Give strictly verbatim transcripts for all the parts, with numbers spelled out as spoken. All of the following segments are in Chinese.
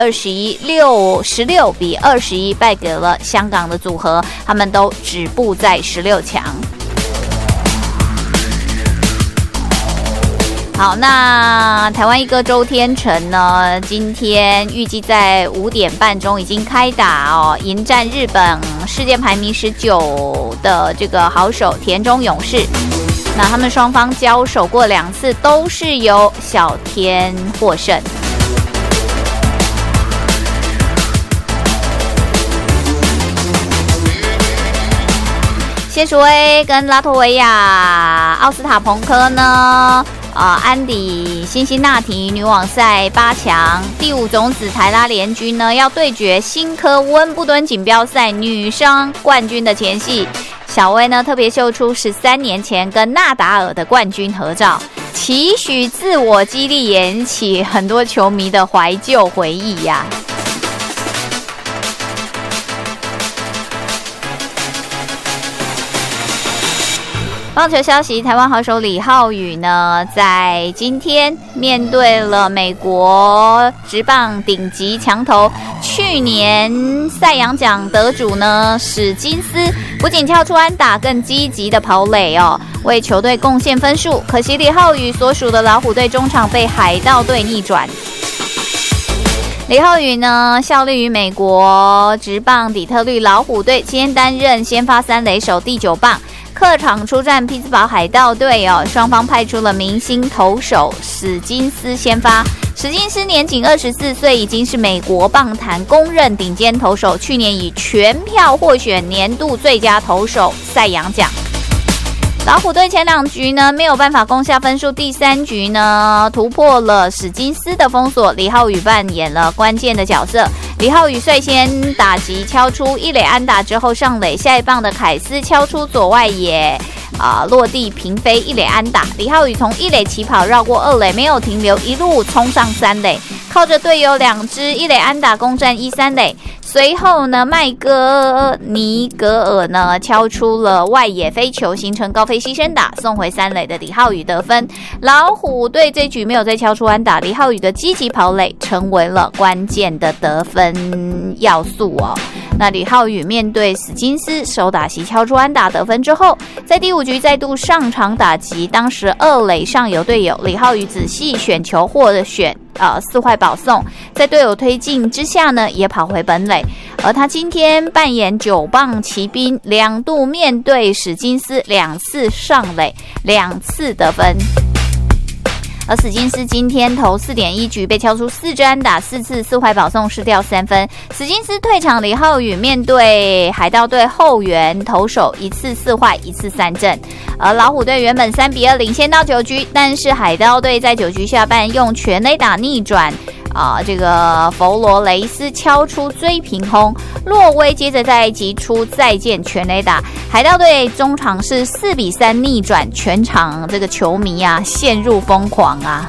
二十一，六十六比二十一败给了香港的组合，他们都止步在十六强。好，那台湾一哥周天成呢，今天预计在五点半钟已经开打哦，迎战日本世界排名十九的这个好手田中勇士。那他们双方交手过两次，都是由小天获胜。谢淑薇跟拉脱维亚奥斯塔彭科呢？啊、呃，安迪辛辛那提女网赛八强，第五种子台拉联军呢要对决新科温布敦锦标赛女双冠军的前夕，小薇呢特别秀出十三年前跟纳达尔的冠军合照，期许自我激励，也引起很多球迷的怀旧回忆呀、啊。棒球消息，台湾好手李浩宇呢，在今天面对了美国职棒顶级强投，去年赛扬奖得主呢史金斯，不仅跳出安打，更积极的跑垒哦，为球队贡献分数。可惜李浩宇所属的老虎队中场被海盗队逆转。李浩宇呢，效力于美国职棒底特律老虎队，今天担任先发三垒手第九棒。客场出战匹兹堡海盗队哦，双方派出了明星投手史金斯先发。史金斯年仅二十四岁，已经是美国棒坛公认顶尖投手，去年以全票获选年度最佳投手赛扬奖。老虎队前两局呢没有办法攻下分数，第三局呢突破了史金斯的封锁，李浩宇扮演了关键的角色。李浩宇率先打击敲出一垒安打之后上垒，下一棒的凯斯敲出左外野啊、呃、落地平飞一垒安打。李浩宇从一垒起跑绕过二垒，没有停留，一路冲上三垒，靠着队友两支一垒安打攻占一三垒。随后呢，麦哥尼格尔呢敲出了外野飞球，形成高飞牺牲打，送回三垒的李浩宇得分。老虎队这局没有再敲出安打，李浩宇的积极跑垒成为了关键的得分要素哦。那李浩宇面对史金斯手打席敲出安打得分之后，在第五局再度上场打击，当时二垒上有队友，李浩宇仔细选球或选呃四坏保送，在队友推进之下呢，也跑回本垒。而他今天扮演九棒骑兵，两度面对史金斯，两次上垒，两次得分。而史金斯今天投 四点一 局，被敲出四支安打，四次四坏保送，失掉三分。史金斯退场，李浩宇面对海盗队后援投手，一次四坏，一次三振。而老虎队原本三比二领先到九局，但是海盗队在九局下半用全垒打逆转。啊，这个佛罗雷斯敲出追平轰，洛威接着再击出再见全垒打，海盗队中场是四比三逆转，全场这个球迷啊陷入疯狂啊。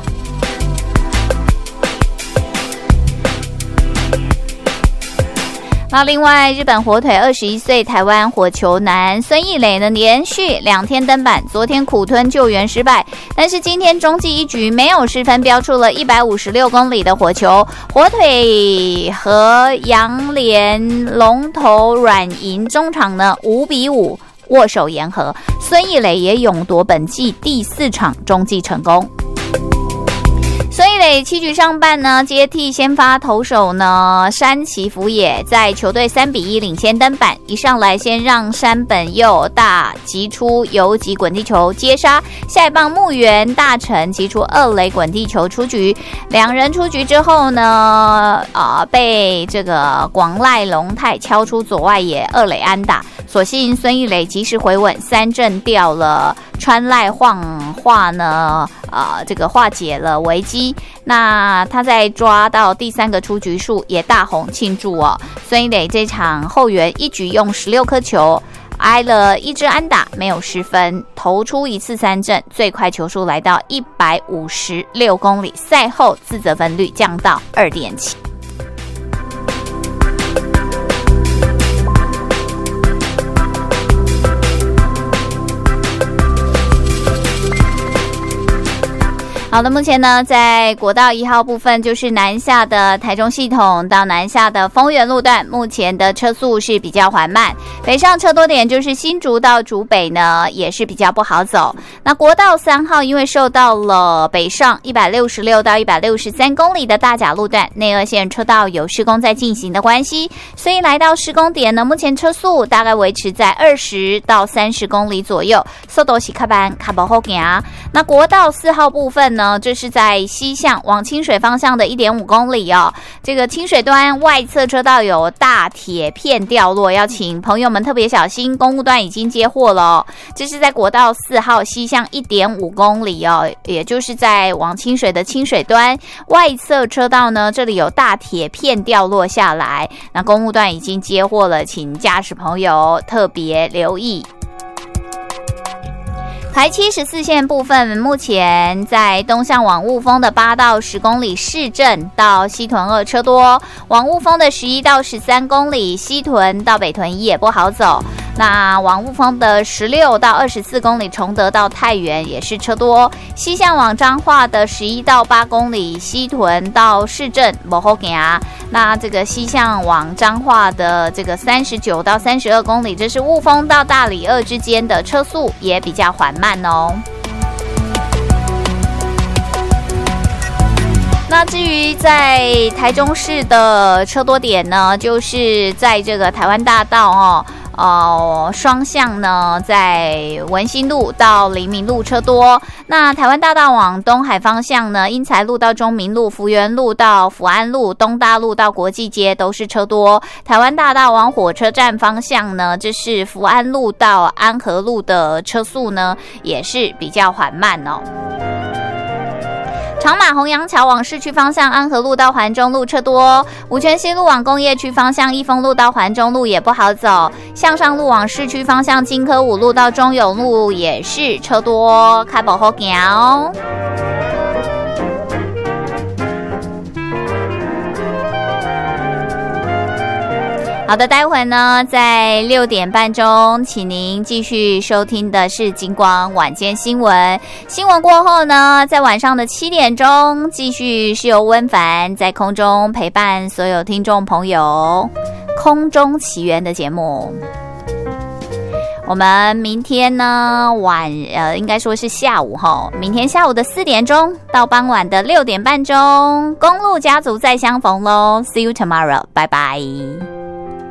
那另外，日本火腿二十一岁台湾火球男孙艺磊呢，连续两天登板，昨天苦吞救援失败，但是今天中继一局没有失分，飙出了一百五十六公里的火球。火腿和洋联龙头软银中场呢五比五握手言和，孙艺磊也勇夺本季第四场中继成功。孙艺磊七局上半呢，接替先发投手呢山崎福也，在球队三比一领先登板，一上来先让山本佑大击出游击滚地球接杀，下一棒木原大成击出二垒滚地球出局。两人出局之后呢，呃，被这个广濑龙太敲出左外野二垒安打，所幸孙艺磊及时回稳，三振掉了川濑晃化呢，呃，这个化解了危机。那他在抓到第三个出局数也大红庆祝哦。孙艺磊这场后援一局用十六颗球，挨了一支安打，没有失分，投出一次三振，最快球速来到一百五十六公里，赛后自责分率降到 二点七。 好的，目前呢，在国道一号部分，就是南下的台中系统到南下的丰原路段，目前的车速是比较缓慢。北上车多点就是新竹到竹北呢，也是比较不好走。那国道三号因为受到了北上一百六十六到一百六十三公里的大甲路段内二线车道有施工在进行的关系，所以来到施工点呢，目前车速大概维持在二十到三十公里左右，速度是较慢，较不好行。那国道四号部分呢，这是在西向往清水方向的 一点五公里哦。这个清水端外侧车道有大铁片掉落，要请朋友们特别小心。公务段已经接获了哦，这是在国道四号西向 一点五公里哦，也就是在往清水的清水端外侧车道呢，这里有大铁片掉落下来。那公务段已经接获了，请驾驶朋友特别留意。台七十四线部分，目前在东向往雾峰的八到十公里市镇到西屯二车多，往雾峰的十一到十三公里西屯到北屯一也不好走。那往雾峰的十六到二十四公里崇德到太原也是车多，西向往彰化的十一到八公里西屯到市镇不好行。那这个西向往彰化的这个三十九到三十二公里，这是雾峰到大里二之间的车速也比较缓慢哦。那至于在台中市的车多点呢，就是在这个台湾大道哦。哦，双向呢，在文心路到黎明路车多。那台湾大道往东海方向呢，英才路到中明路、福源路到福安路、东大路到国际街都是车多。台湾大道往火车站方向呢，这是福安路到安和路的车速呢，也是比较缓慢哦。长马虹扬桥往市区方向，安和路到环中路车多；五权西路往工业区方向，益丰路到环中路也不好走；向上路往市区方向，金科五路到中永路也是车多，开不好行哦。好的，待会呢，在六点半钟，请您继续收听的是金光晚间新闻。新闻过后呢，在晚上的七点钟，继续是由温凡在空中陪伴所有听众朋友空中奇缘的节目。我们明天呢晚呃，应该说是下午哈，明天下午的四点钟到傍晚的六点半钟，公路家族再相逢喽 ！See you tomorrow， 拜拜。